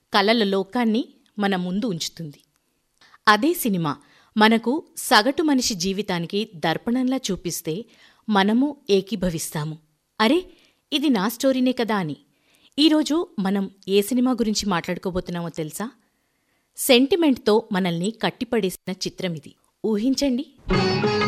కలల లోకాన్ని మన ముందు ఉంచుతుంది. అదే సినిమా మనకు సగటు మనిషి జీవితానికి దర్పణంలా చూపిస్తే మనము ఏకీభవిస్తాము. అరే, ఇది నా స్టోరీనే కదా అని. ఈరోజు మనం ఏ సినిమా గురించి మాట్లాడుకోబోతున్నామో తెలుసా? సెంటిమెంట్తో మనల్ని కట్టిపడేసిన చిత్రమిది. ఊహించండి.